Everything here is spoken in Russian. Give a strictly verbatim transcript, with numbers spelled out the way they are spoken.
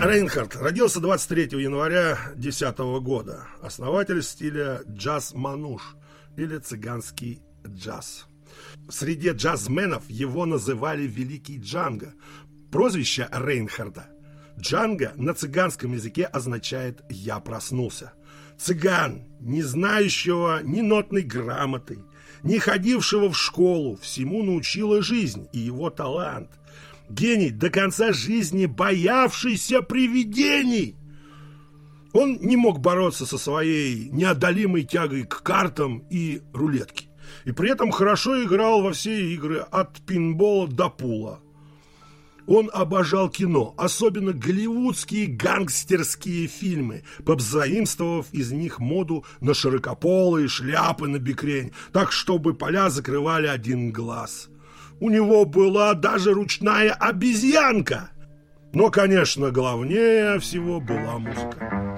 Рейнхард родился двадцать третьего января тысяча девятьсот десятого года. Основатель стиля джаз-мануш или цыганский джаз. Среди джазменов его называли Великий Джанго. Прозвище Рейнхарда Джанго на цыганском языке означает «я проснулся». Цыган, не знающего ни нотной грамоты, не ходившего в школу, всему научила жизнь и его талант. Гений, до конца жизни боявшийся привидений. Он не мог бороться со своей неодолимой тягой к картам и рулетке. И при этом хорошо играл во все игры от пинбола до пула. Он обожал кино, особенно голливудские гангстерские фильмы, позаимствовав из них моду на широкополые шляпы на бикрень, так, чтобы поля закрывали один глаз. У него была даже ручная обезьянка. Но, конечно, главнее всего была музыка.